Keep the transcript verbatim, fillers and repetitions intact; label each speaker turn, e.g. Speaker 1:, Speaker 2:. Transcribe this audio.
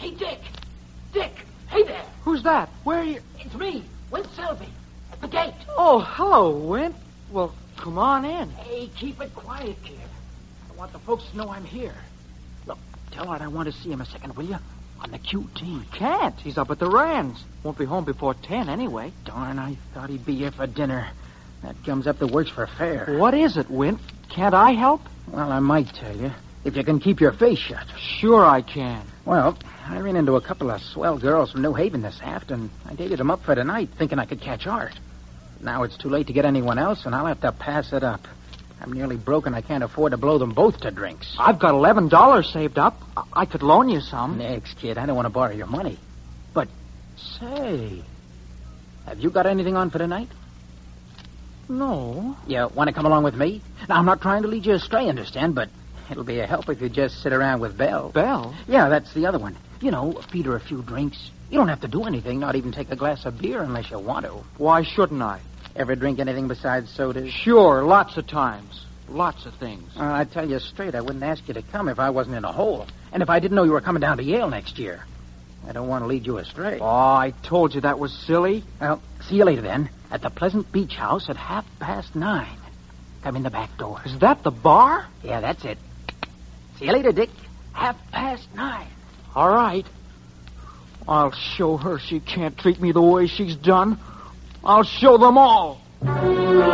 Speaker 1: Hey, Dick. Dick. Hey there.
Speaker 2: Who's that? Where are you?
Speaker 1: It's me, Wint Selby, at the gate.
Speaker 2: Oh, hello, Wint. Well, come on in.
Speaker 1: Hey, keep it quiet, kid. I want the folks to know I'm here. Look, tell Art I want to see him a second, will you? On the Q T.
Speaker 2: Can't. He's up at the Rands. Won't be home before ten anyway.
Speaker 1: Darn, I thought he'd be here for dinner. That gums up the works for fare.
Speaker 2: What is it, Wint? Can't I help?
Speaker 1: Well, I might tell you, if you can keep your face shut.
Speaker 2: Sure I can.
Speaker 1: Well, I ran into a couple of swell girls from New Haven this aft, and I dated them up for tonight, thinking I could catch Art. Now it's too late to get anyone else, and I'll have to pass it up. I'm nearly broken. I can't afford to blow them both to drinks.
Speaker 2: I've got eleven dollars saved up. I, I could loan you some.
Speaker 1: Next, kid, I don't want to borrow your money. But, say, have you got anything on for tonight?
Speaker 2: No.
Speaker 1: You want to come along with me? Now, I'm not trying to lead you astray, understand, but it'll be a help if you just sit around with Belle.
Speaker 2: Belle?
Speaker 1: Yeah, that's the other one. You know, feed her a few drinks. You don't have to do anything, not even take a glass of beer unless you want to.
Speaker 2: Why shouldn't I?
Speaker 1: Ever drink anything besides sodas?
Speaker 2: Sure, lots of times. Lots of things.
Speaker 1: Uh, I tell you straight, I wouldn't ask you to come if I wasn't in a hole. And if I didn't know you were coming down to Yale next year. I don't want to lead you astray.
Speaker 2: Oh, I told you that was silly.
Speaker 1: Well, see you later then, at the Pleasant Beach House at half past nine. Come in the back door.
Speaker 2: Is that the bar?
Speaker 1: Yeah, that's it. See you later, Dick. Half past nine.
Speaker 2: All right. I'll show her she can't treat me the way she's done. I'll show them all.